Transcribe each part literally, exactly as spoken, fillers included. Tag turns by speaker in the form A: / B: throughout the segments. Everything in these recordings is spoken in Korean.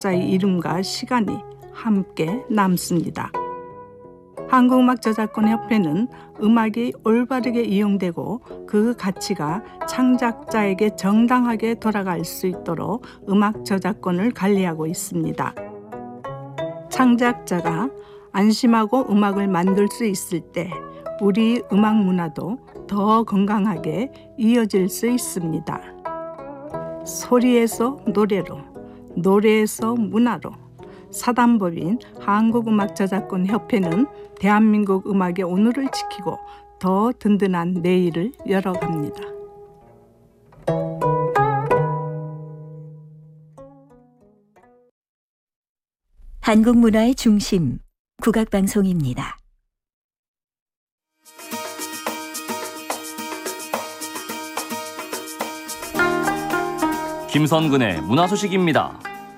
A: 자의 이름과 시간이 함께 남습니다. 한국음악저작권협회는 음악이 올바르게 이용되고 그 가치가 창작자에게 정당하게 돌아갈 수 있도록 음악 저작권을 관리하고 있습니다. 창작자가 안심하고 음악을 만들 수 있을 때 우리 음악 문화도 더 건강하게 이어질 수 있습니다. 소리에서 노래로, 노래에서 문화로 사단법인 한국음악저작권협회는 대한민국 음악의 오늘을 지키고 더 든든한 내일을 열어갑니다.
B: 한국 문화의 중심, 국악방송입니다.
C: 김선근의 문화소식입니다.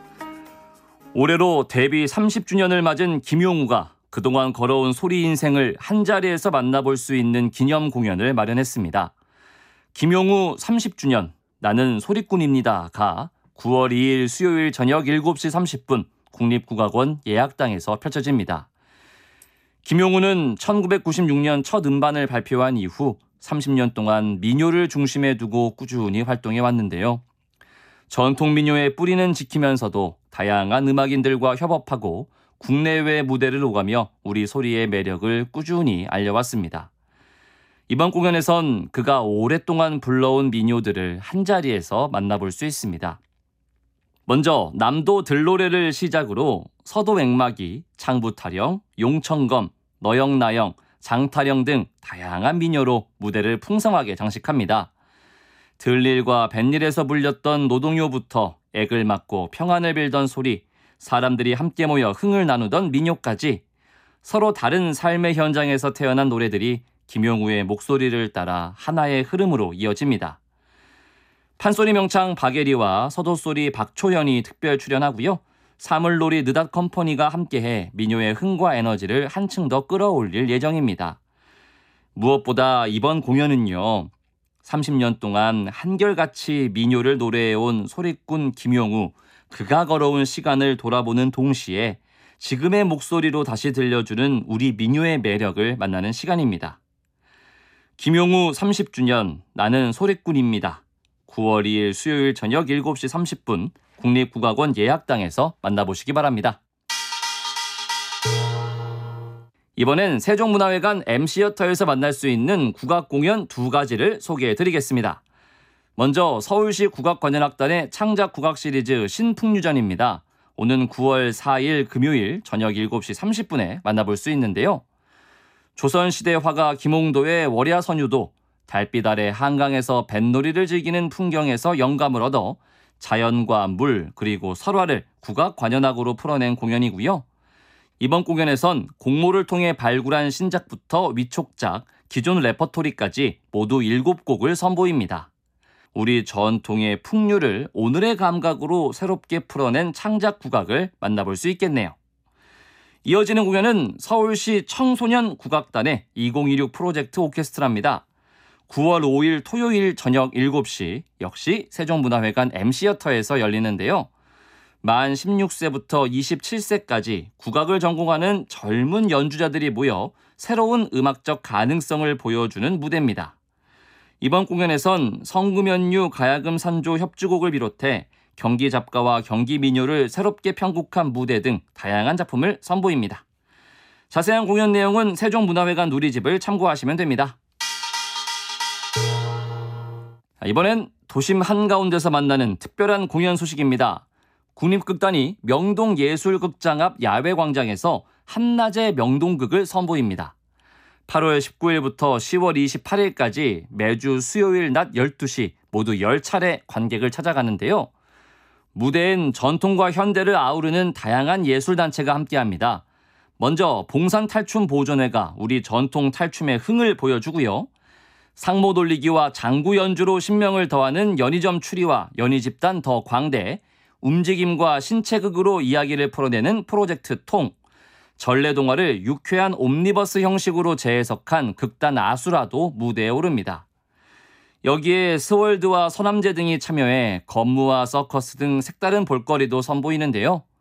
C: 올해로 데뷔 삼십 주년을 맞은 김용우가 그동안 걸어온 소리 인생을 한자리에서 만나볼 수 있는 기념 공연을 마련했습니다. 김용우 삼십 주년 나는 소리꾼입니다가 구월 이일 수요일 저녁 일곱 시 삼십 분 국립국악원 예약당에서 펼쳐집니다. 김용우는 천구백구십육 년 첫 음반을 발표한 이후 삼십 년 동안 민요를 중심에 두고 꾸준히 활동해 왔는데요. 전통 민요의 뿌리는 지키면서도 다양한 음악인들과 협업하고 국내외 무대를 오가며 우리 소리의 매력을 꾸준히 알려왔습니다. 이번 공연에선 그가 오랫동안 불러온 민요들을 한자리에서 만나볼 수 있습니다. 먼저 남도 들노래를 시작으로 서도 액막이, 창부타령, 용천검, 너영나영, 장타령 등 다양한 민요로 무대를 풍성하게 장식합니다. 들일과 뱃일에서 불렸던 노동요부터 액을 맞고 평안을 빌던 소리, 사람들이 함께 모여 흥을 나누던 민요까지 서로 다른 삶의 현장에서 태어난 노래들이 김용우의 목소리를 따라 하나의 흐름으로 이어집니다. 판소리 명창 박예리와 서도소리 박초현이 특별 출연하고요. 사물놀이 느닷컴퍼니가 함께해 민요의 흥과 에너지를 한층 더 끌어올릴 예정입니다. 무엇보다 이번 공연은요. 삼십 년 동안 한결같이 민요를 노래해온 소리꾼 김용우, 그가 걸어온 시간을 돌아보는 동시에 지금의 목소리로 다시 들려주는 우리 민요의 매력을 만나는 시간입니다. 김용우 삼십 주년 나는 소리꾼입니다. 구월 이일 수요일 저녁 일곱 시 삼십 분 국립국악원 예약당에서 만나보시기 바랍니다. 이번엔 세종문화회관 엠시어터에서 만날 수 있는 국악공연 두 가지를 소개해드리겠습니다. 먼저 서울시 국악관현악단의 창작국악 시리즈 신풍류전입니다. 오는 구월 사일 금요일 저녁 일곱 시 삼십 분에 만나볼 수 있는데요. 조선시대 화가 김홍도의 월야선유도, 달빛 아래 한강에서 뱃놀이를 즐기는 풍경에서 영감을 얻어 자연과 물 그리고 설화를 국악관현악으로 풀어낸 공연이고요. 이번 공연에선 공모를 통해 발굴한 신작부터 위촉작, 기존 레퍼토리까지 모두 일곱 곡을 선보입니다. 우리 전통의 풍류를 오늘의 감각으로 새롭게 풀어낸 창작 국악을 만나볼 수 있겠네요. 이어지는 공연은 서울시 청소년 국악단의 이천이십육 프로젝트 오케스트라입니다. 구월 오일 토요일 저녁 일곱 시 역시 세종문화회관 엠시어터에서 열리는데요. 만 십육 세부터 이십칠 세까지 국악을 전공하는 젊은 연주자들이 모여 새로운 음악적 가능성을 보여주는 무대입니다. 이번 공연에선 성금연유 가야금 산조 협주곡을 비롯해 경기 잡가와 경기 민요를 새롭게 편곡한 무대 등 다양한 작품을 선보입니다. 자세한 공연 내용은 세종문화회관 누리집을 참고하시면 됩니다. 이번엔 도심 한가운데서 만나는 특별한 공연 소식입니다. 국립극단이 명동예술극장 앞 야외광장에서 한낮의 명동극을 선보입니다. 팔월 십구일부터 시월 이십팔일까지 매주 수요일 낮 열두 시 모두 열 차례 관객을 찾아가는데요. 무대엔 전통과 현대를 아우르는 다양한 예술단체가 함께합니다. 먼저 봉산탈춤보존회가 우리 전통 탈춤의 흥을 보여주고요. 상모 돌리기와 장구 연주로 신명을 더하는 연희점 추리와 연희집단 더 광대, 움직임과 신체극으로 이야기를 풀어내는 프로젝트 통, 전래동화를 유쾌한 옴니버스 형식으로 재해석한 극단 아수라도 무대에 오릅니다. 여기에 스월드와 서남제 등이 참여해 건무와 서커스 등 색다른 볼거리도 선보이는데요.